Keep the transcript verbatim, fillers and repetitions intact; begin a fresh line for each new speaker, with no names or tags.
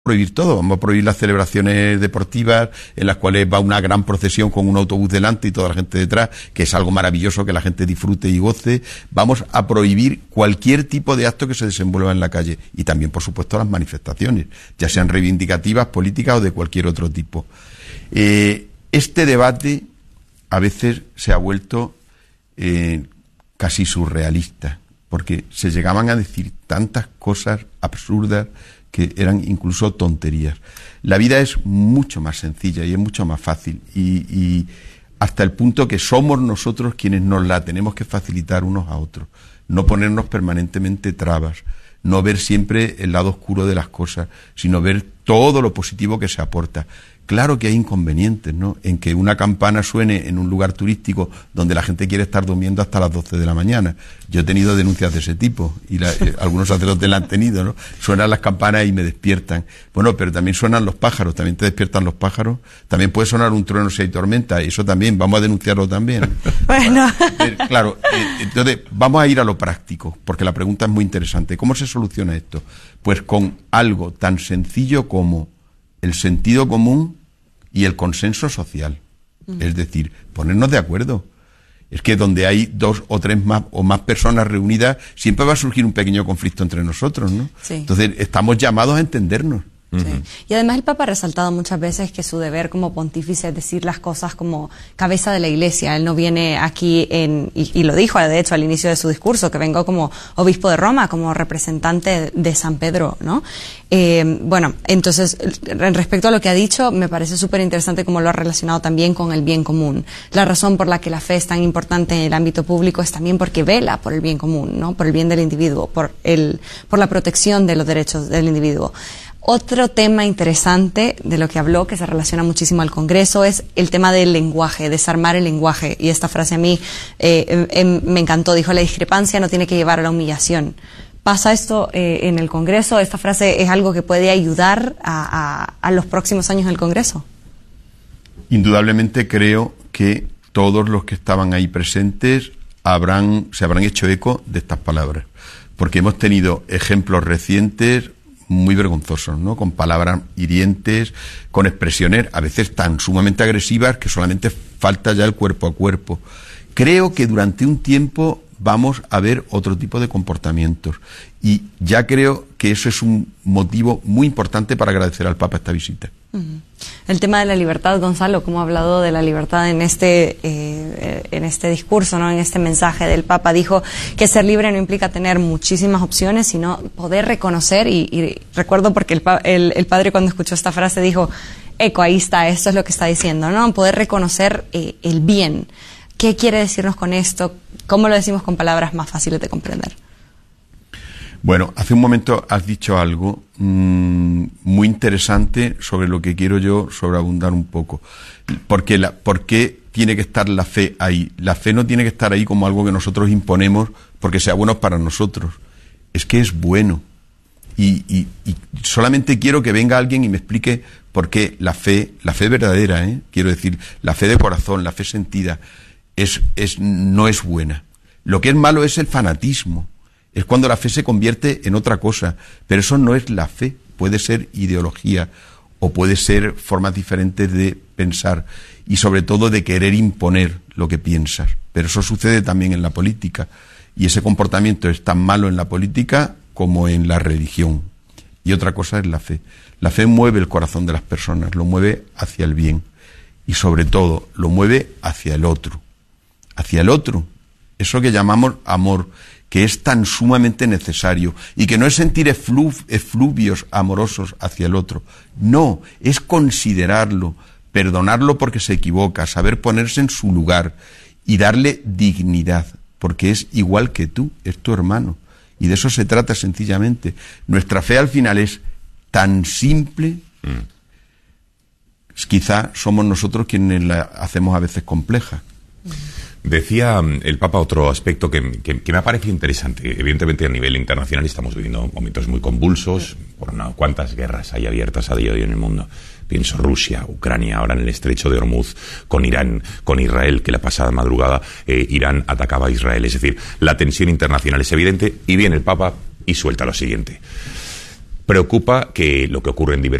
prohibir todo, vamos a prohibir las celebraciones deportivas en las cuales va una gran procesión con un autobús delante y toda la gente detrás, que es algo maravilloso que la gente disfrute y goce. Vamos a prohibir cualquier tipo de acto que se desenvuelva en la calle y también, por supuesto, las manifestaciones, ya sean reivindicativas, políticas o de cualquier otro tipo. Eh, este debate a veces se ha vuelto eh, casi surrealista, porque se llegaban a decir tantas cosas absurdas que eran incluso tonterías. La vida es mucho más sencilla y es mucho más fácil y, y hasta el punto que somos nosotros quienes nos la tenemos que facilitar unos a otros, no ponernos permanentemente trabas, no ver siempre el lado oscuro de las cosas, sino ver todo lo positivo que se aporta. Claro que hay inconvenientes, ¿no?, en que una campana suene en un lugar turístico donde la gente quiere estar durmiendo hasta las doce de la mañana. Yo he tenido denuncias de ese tipo y la, eh, algunos sacerdotes la han tenido, ¿no? Suenan las campanas y me despiertan. Bueno, pero también suenan los pájaros, también te despiertan los pájaros. También puede sonar un trueno si hay tormenta, eso también, vamos a denunciarlo también.
Bueno.
Eh, claro, eh, entonces vamos a ir a lo práctico, porque la pregunta es muy interesante. ¿Cómo se soluciona esto? Pues con algo tan sencillo como el sentido común y el consenso social. Mm. Es decir, ponernos de acuerdo. Es que donde hay dos o tres más o más personas reunidas, siempre va a surgir un pequeño conflicto entre nosotros, ¿no?
Sí.
Entonces, estamos llamados a entendernos.
Sí. Uh-huh. Y además el Papa ha resaltado muchas veces que su deber como pontífice es decir las cosas como cabeza de la Iglesia. Él no viene aquí en, y, y lo dijo de hecho al inicio de su discurso, que vengo como obispo de Roma, como representante de San Pedro, ¿no? Eh, bueno, entonces, en respecto a lo que ha dicho, me parece súper interesante cómo lo ha relacionado también con el bien común. La razón por la que la fe es tan importante en el ámbito público es también porque vela por el bien común, ¿no? Por el bien del individuo, por el, por la protección de los derechos del individuo. Otro tema interesante de lo que habló, que se relaciona muchísimo al Congreso, es el tema del lenguaje, desarmar el lenguaje. Y esta frase a mí eh, eh, me encantó. Dijo, la discrepancia no tiene que llevar a la humillación. ¿Pasa esto eh, en el Congreso? ¿Esta frase es algo que puede ayudar a, a, a los próximos años del Congreso?
Indudablemente creo que todos los que estaban ahí presentes habrán, se habrán hecho eco de estas palabras. Porque hemos tenido ejemplos recientes muy vergonzosos, ¿no?, con palabras hirientes, con expresiones a veces tan sumamente agresivas que solamente falta ya el cuerpo a cuerpo. Creo que durante un tiempo vamos a ver otro tipo de comportamientos y ya creo que eso es un motivo muy importante para agradecer al Papa esta visita.
Uh-huh. El tema de la libertad, Gonzalo, ¿cómo ha hablado de la libertad en este eh, en este discurso, ¿no?, en este mensaje del Papa? Dijo que ser libre no implica tener muchísimas opciones, sino poder reconocer, y, y recuerdo porque el, el, el padre cuando escuchó esta frase dijo, eco, ahí está, esto es lo que está diciendo, ¿no? Poder reconocer eh, el bien. ¿Qué quiere decirnos con esto? ¿Cómo lo decimos con palabras más fáciles de comprender?
Bueno, hace un momento has dicho algo mmm, muy interesante sobre lo que quiero yo sobreabundar un poco. ¿Por qué, la, ¿Por qué tiene que estar la fe ahí? La fe no tiene que estar ahí como algo que nosotros imponemos porque sea bueno para nosotros. Es que es bueno. Y, y, y solamente quiero que venga alguien y me explique por qué la fe, la fe verdadera, ¿eh? quiero decir, la fe de corazón, la fe sentida, es, es, no es buena. Lo que es malo es el fanatismo. Es cuando la fe se convierte en otra cosa, pero eso no es la fe, puede ser ideología o puede ser formas diferentes de pensar y sobre todo de querer imponer lo que piensas, pero eso sucede también en la política y ese comportamiento es tan malo en la política como en la religión y otra cosa es la fe. La fe mueve el corazón de las personas, lo mueve hacia el bien y sobre todo lo mueve hacia el otro, hacia el otro, eso que llamamos amor, que es tan sumamente necesario, y que no es sentir efluf, efluvios amorosos hacia el otro, no, es considerarlo, perdonarlo porque se equivoca, saber ponerse en su lugar y darle dignidad, porque es igual que tú, es tu hermano, y de eso se trata sencillamente. Nuestra fe al final es tan simple, mm. quizá somos nosotros quienes la hacemos a veces compleja.
Decía el Papa otro aspecto que, que, que me ha parecido interesante. Evidentemente a nivel internacional estamos viviendo momentos muy convulsos por una, cuántas guerras hay abiertas a día de hoy en el mundo. Pienso Rusia, Ucrania, ahora en el estrecho de Hormuz, con Irán, con Israel, que la pasada madrugada eh, Irán atacaba a Israel. Es decir, la tensión internacional es evidente y viene el Papa y suelta lo siguiente. preocupa que lo que ocurre en diversos